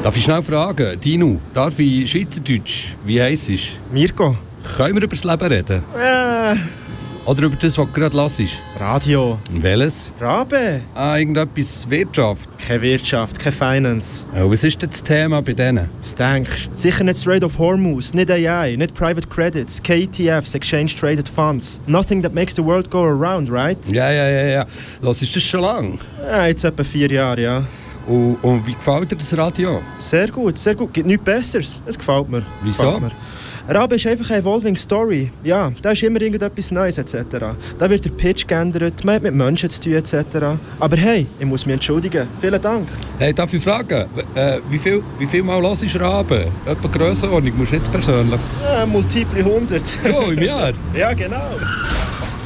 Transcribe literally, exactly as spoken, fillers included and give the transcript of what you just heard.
Darf ich schnell fragen, Dino, darf ich Schweizerdeutsch? Wie heisst es? Mirko. Können wir über das Leben reden? Äh. Oder über das, was du gerade hörst? Radio. Welches? Rabe. Ah, irgendetwas Wirtschaft. Keine Wirtschaft, keine Finance. Oh, was ist denn das Thema bei denen? Was denkst du? Sicher nicht Strait of Hormuz, nicht A I, nicht Private Credits, K E T Fs, Exchange Traded Funds. Nothing that makes the world go around, right? Ja, ja, ja, ja. Los, ist das schon lang? Ja, jetzt etwa vier Jahre, ja. Und, und wie gefällt dir das Radio? Sehr gut, sehr gut. Gibt nichts Besseres. Es gefällt mir. Wieso? Gefällt mir. Rabe ist einfach eine evolving Story. Ja, da ist immer irgendetwas Neues et cetera. Da wird der Pitch geändert, man hat mit Menschen zu tun et cetera. Aber hey, ich muss mich entschuldigen. Vielen Dank. Hey, darf ich fragen, äh, wie, viel, wie viel Mal hörst du Rabe? Etwa Grössenordnung, musst du nicht persönlich? Ja, multiple hundert. Ja, im Jahr? Ja, genau.